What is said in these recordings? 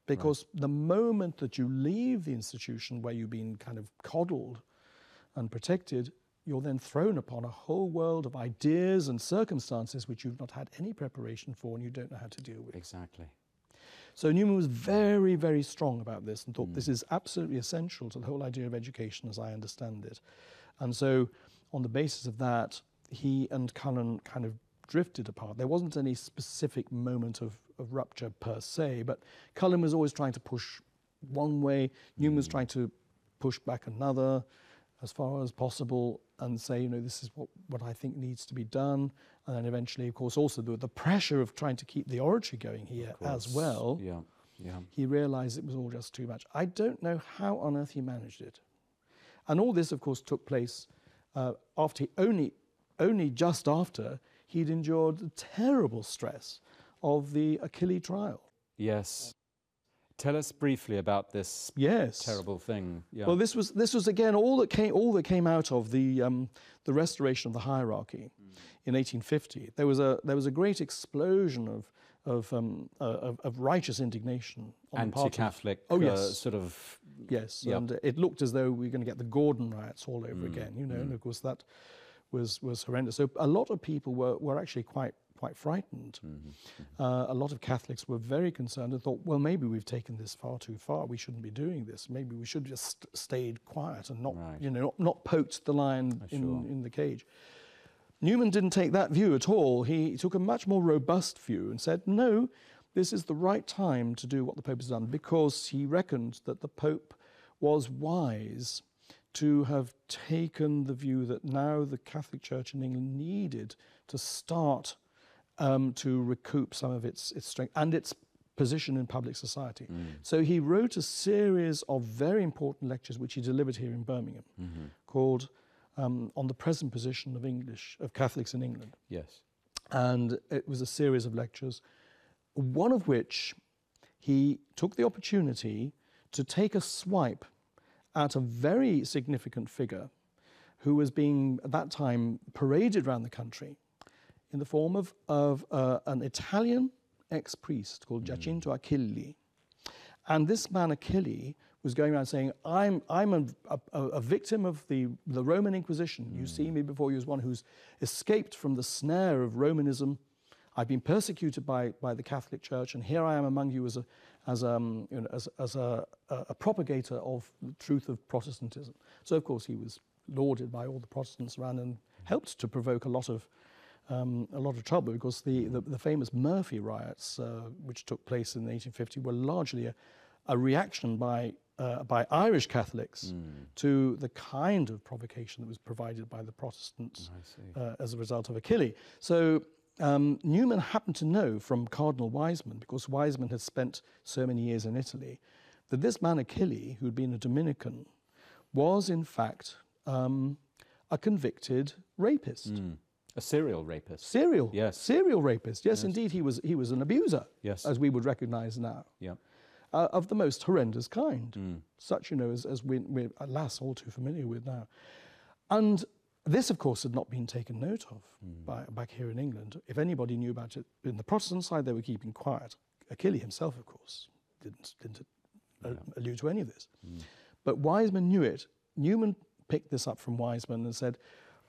Because the moment that you leave the institution where you've been kind of coddled and protected, you're then thrown upon a whole world of ideas and circumstances which you've not had any preparation for and you don't know how to deal with. Exactly. So Newman was very, very strong about this and thought this is absolutely essential to the whole idea of education as I understand it. And so on the basis of that, he and Cullen kind of drifted apart. There wasn't any specific moment of rupture per se, but Cullen was always trying to push one way, Newman was trying to push back another as far as possible and say, you know, this is what I think needs to be done. And then eventually, of course, also the pressure of trying to keep the oratory going here as well. Yeah, yeah. He realized it was all just too much. I don't know how on earth he managed it. And all this, of course, took place after only just after he'd endured the terrible stress of the Achilles trial. Yes. Tell us briefly about this terrible thing. Yeah. Well, this was again all that came out of the restoration of the hierarchy in 1850. There was a great explosion of righteous indignation on the part of anti-Catholic sort of. Yes, Yep. and it looked as though we were going to get the Gordon riots all over again, you know, and of course that was horrendous. So a lot of people were actually quite frightened. A lot of Catholics were very concerned and thought, well, maybe we've taken this far too far. We shouldn't be doing this. Maybe we should just stayed quiet and not, you know, not poked the lion in the cage. Newman didn't take that view at all. He took a much more robust view and said, no, this is the right time to do what the Pope has done, because he reckoned that the Pope was wise to have taken the view that now the Catholic Church in England needed to start to recoup some of its strength and its position in public society. So he wrote a series of very important lectures which he delivered here in Birmingham called On the Present Position of Catholics in England. Yes. And it was a series of lectures, one of which he took the opportunity to take a swipe at a very significant figure who was being, at that time, paraded around the country in the form of an Italian ex-priest called Giacinto Achilli. And this man Achilli was going around saying, I'm a victim of the Roman Inquisition. You see me before you as one who's escaped from the snare of Romanism. I've been persecuted by the Catholic Church, and here I am among you as a propagator of the truth of Protestantism. So, of course, he was lauded by all the Protestants around and helped to provoke a lot of trouble, because the famous Murphy riots, which took place in 1850, were largely a reaction by Irish Catholics to the kind of provocation that was provided by the Protestants as a result of Achilles. So Newman happened to know from Cardinal Wiseman, because Wiseman had spent so many years in Italy, that this man Achilles, who'd been a Dominican, was in fact a convicted rapist. A serial rapist. Serial rapist. Yes, Yes. indeed, he was an abuser, Yes. as we would recognise now, Yeah. of the most horrendous kind, such, you know, as we're alas all too familiar with now. And this, of course, had not been taken note of back here in England. If anybody knew about it in the Protestant side, they were keeping quiet. Achilles himself, of course, didn't allude to any of this. But Wiseman knew it. Newman picked this up from Wiseman and said,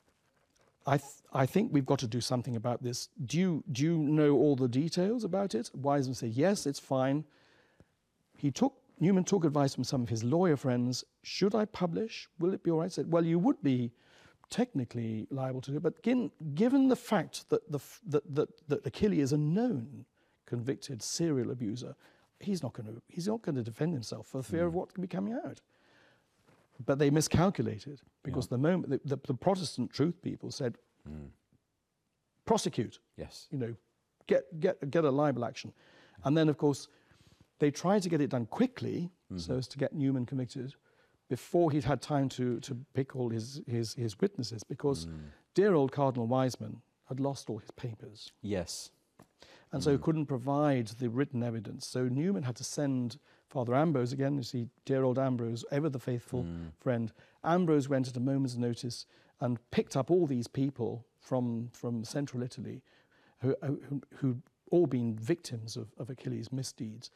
I think we've got to do something about this. Do you know all the details about it? Wiseman said, yes, it's fine. Newman took advice from some of his lawyer friends. Should I publish? Will it be all right? Said, well, you would be technically liable to do it, but given the fact that Achilles is a known convicted serial abuser, he's not going to defend himself for fear of what can be coming out. But they miscalculated, because the moment the Protestant truth people said, prosecute. Yes. You know, get a libel action, and then of course they tried to get it done quickly so as to get Newman convicted before he'd had time to pick all his witnesses, because dear old Cardinal Wiseman had lost all his papers. Yes. And so couldn't provide the written evidence. So Newman had to send Father Ambrose, again, you see, dear old Ambrose, ever the faithful friend. Ambrose went at a moment's notice and picked up all these people from central Italy who'd all been victims of Achilles' misdeeds,